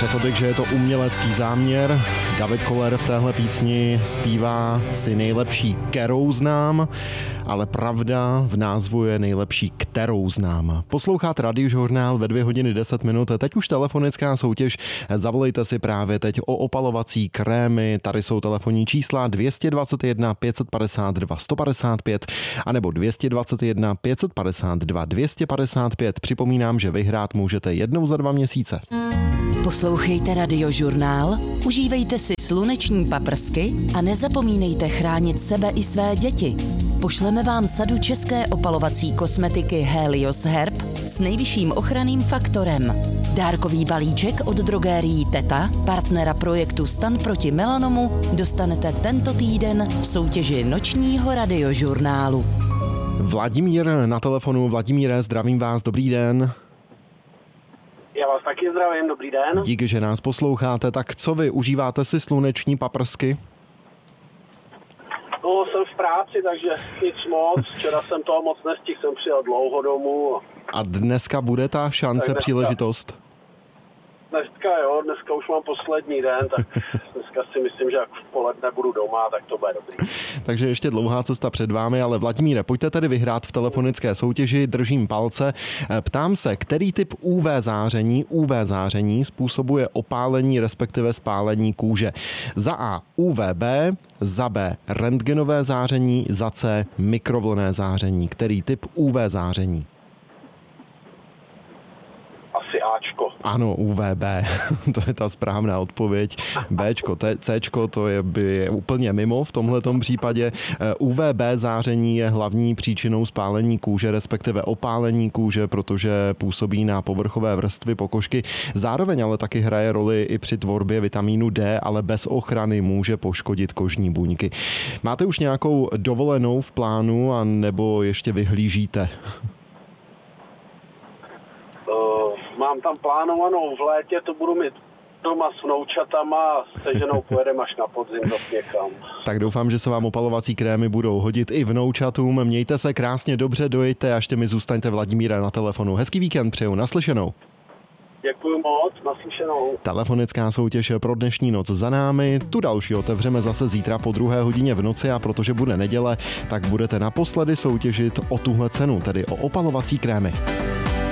Řekl bych, že je to umělecký záměr. David Koller v téhle písni zpívá si nejlepší, kterou znám, ale pravda v názvu je nejlepší, kterou znám. Posloucháte Radiožurnál ve 2 hodiny 10 minut. Teď už telefonická soutěž. Zavolejte si právě teď o opalovací krémy. Tady jsou telefonní čísla 221 552 155 anebo 221 552 255. Připomínám, že vyhrát můžete jednou za 2 měsíce. Poslouchejte Radiožurnál, užívejte si sluneční paprsky a nezapomínejte chránit sebe i své děti. Pošleme vám sadu české opalovací kosmetiky Helios Herb s nejvyšším ochranným faktorem. Dárkový balíček od drogérií Teta, partnera projektu Stan proti melanomu, dostanete tento týden v soutěži nočního Radiožurnálu. Vladimír na telefonu. Vladimíre, zdravím vás, dobrý den. Já vás taky zdravím, dobrý den. Díky, že nás posloucháte. Tak co vy, užíváte si sluneční paprsky? No, jsem v práci, takže nic moc. Včera jsem toho moc nestihl, jsem přijel dlouho domů. A dneska bude ta šance, příležitost? Dneska už mám poslední den, tak dneska si myslím, že jak v poledne budu doma, tak to bude dobrý. Takže ještě dlouhá cesta před vámi, ale Vladimíre, pojďte tedy vyhrát v telefonické soutěži, držím palce. Ptám se, který typ UV záření způsobuje opálení, respektive spálení kůže? Za A UVB, za B rentgenové záření, za C mikrovlnné záření. Který typ UV záření? Asi Ačko. Ano, UVB, to je ta správná odpověď. Bčko, Cčko, to je úplně mimo v tomhletom případě. UVB záření je hlavní příčinou spálení kůže, respektive opálení kůže, protože působí na povrchové vrstvy pokožky. Zároveň ale taky hraje roli i při tvorbě vitamínu D, ale bez ochrany může poškodit kožní buňky. Máte už nějakou dovolenou v plánu, a nebo ještě vyhlížíte? Mám tam plánovanou v létě, to budu mít doma s vnoučatama a se ženou pojedeme až na podzim zase někam. Tak doufám, že se vám opalovací krémy budou hodit i vnoučatům. Mějte se krásně, dobře dojďte a ještě mi zůstaňte, Vladimíra, na telefonu. Hezký víkend přeju, naslyšenou. Děkuji moc, naslyšenou. Telefonická soutěž pro dnešní noc za námi. Tu další otevřeme zase zítra po 2 hodině v noci a protože bude neděle, tak budete naposledy soutěžit o tuhle cenu, tedy o opalovací krémy.